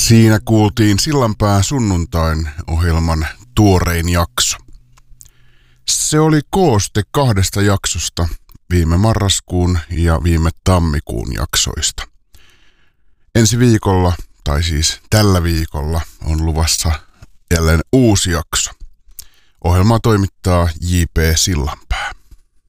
Siinä kuultiin Sillanpään sunnuntain ohjelman tuorein jakso. Se oli kooste 2 jaksosta, viime marraskuun ja viime tammikuun jaksoista. Ensi viikolla, tai siis tällä viikolla, on luvassa jälleen uusi jakso. Ohjelmaa toimittaa J.P. Sillanpää.